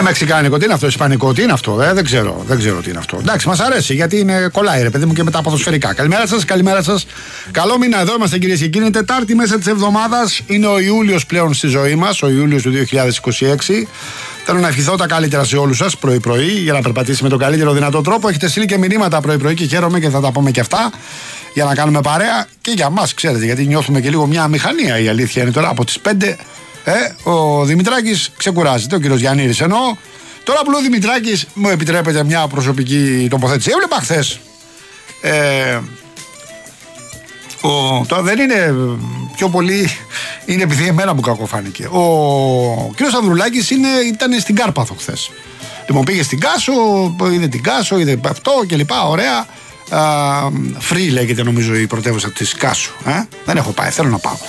Μεξικάνικο, τι είναι αυτό, ισπανικό, τι είναι αυτό, δεν ξέρω τι είναι αυτό. Εντάξει, μας αρέσει γιατί είναι κολλάει ρε παιδί μου και με τα ποδοσφαιρικά. Καλημέρα σας. Καλό μήνα, εδώ είμαστε κυρίες και κύριοι. Τετάρτη μέσα της εβδομάδας, είναι ο Ιούλιος πλέον στη ζωή μας, ο Ιούλιος του 2026. Θέλω να ευχηθώ τα καλύτερα σε όλους σας πρωί-πρωί για να περπατήσει με τον καλύτερο δυνατό τρόπο. Έχετε στείλει και μηνύματα πρωί-πρωί και χαίρομαι και θα τα πούμε και αυτά για να κάνουμε παρέα και για μας, ξέρετε, γιατί νιώθουμε και λίγο μια μηχανία. Η αλήθεια είναι τώρα από τις 5. Ο Δημητράκης ξεκουράζεται, ο κύριος Γιαννήρης εννοώ. Τώρα που ο Δημητράκης μου επιτρέπετε μια προσωπική τοποθέτηση. Έβλεπα χθες. Τώρα δεν είναι πιο πολύ, είναι επειδή εμένα μου κακοφάνηκε. Ο κύριος Ανδρουλάκης ήταν στην Κάρπαθο χθες. Λοιπόν, πήγε στην Κάσο, είδε την Κάσο, είδε αυτό κλπ. Ωραία. Free λέγεται νομίζω η πρωτεύουσα της Κάσου. Δεν έχω πάει, θέλω να πάω.